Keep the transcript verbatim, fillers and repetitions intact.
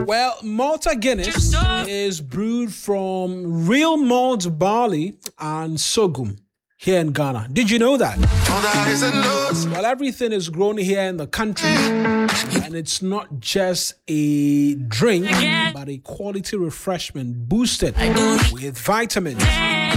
Well, Malta Guinness is brewed from real malt barley and sorghum here in Ghana. Did you know that? Well, everything is grown here in the country, and it's not just a drink, but a quality refreshment boosted with vitamins.